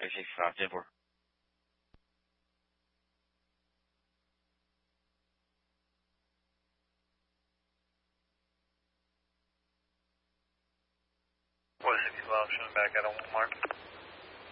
65, 10-4. What 65, showing back at 1 mark.